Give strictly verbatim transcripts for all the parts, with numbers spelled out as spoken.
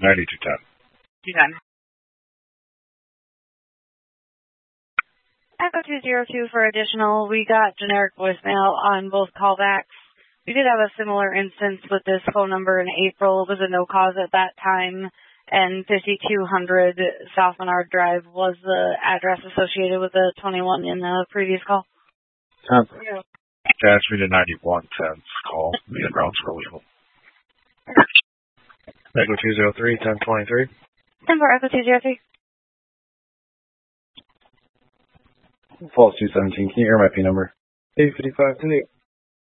ninety-two ten. two ten. Echo two zero two for additional. We got generic voicemail on both callbacks. We did have a similar instance with this phone number in April. It was a no cause at that time, and fifty-two hundred South Menard Drive was the address associated with the twenty-one in the previous call. Um, yeah. That's me to ninety-one ten's call. Me and grounds for legal. Echo two zero three, ten twenty-three. ten for Echo two zero three. Falls two seventeen. Can you hear my P number? eight fifty-five to eight.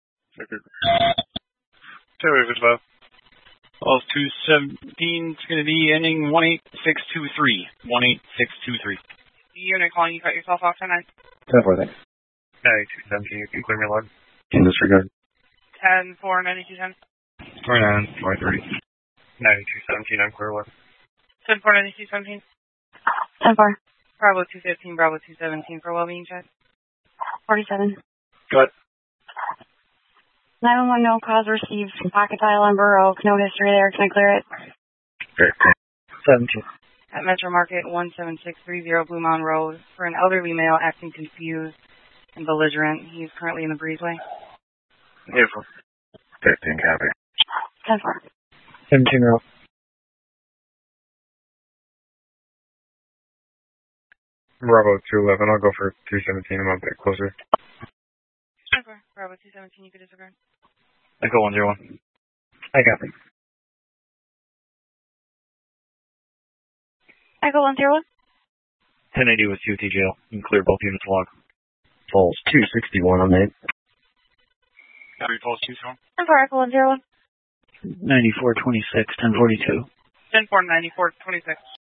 Two fifty-five. Falls two seventeen. It's going to be ending one eight six two three. one eight six two three. Unit calling, you cut yourself off tonight. ten four, thanks. ninety-two seventeen, you can clear me line. In disregard. ten four, ninety-two ten. twenty-nine forty-three. ninety-two seventeen, I'm clear line. ten four, ninety-two seventeen. ten four. Bravo two fifteen, Bravo two seventeen for well-being check. forty-seven. Go ahead. nine one one, no cause received from Pocket Dial on Burr Oak. No history there. Can I clear it? Great. seventeen. At Metro Market one seven six three zero Blue Mountain Road for an elderly male acting confused and belligerent. He is currently in the breezeway. Beautiful. fifteen, copy. ten four. seventeen row. Bravo two eleven, I'll go for two seventeen, I'm a bit closer. Okay, Bravo two seventeen, you can disregard. Echo one zero one. I got it. Echo one zero one. ten eighty with C O T jail. You can clear both units log. Falls two sixty-one on eight. Copy, Falls two seven. ten four, Echo one zero one. ninety-four twenty-six, ten forty-two. ten four, ninety-four twenty-six.